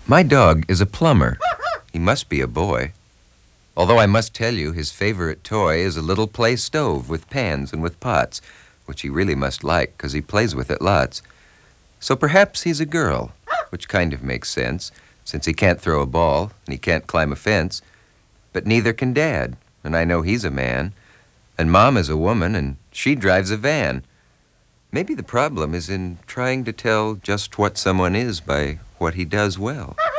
My dog is a plumber. He must be a boy. Although I must tell you his favorite toy is a little play stove with pans and with pots, which he really must like because he plays with it lots. So perhaps he's a girl, which kind of makes sense, since he can't throw a ball and he can't climb a fence. But neither can Dad, and I know he's a man. And Mom is a woman, and she drives a van. Maybe the problem is in trying to tell just what someone is by what he does well.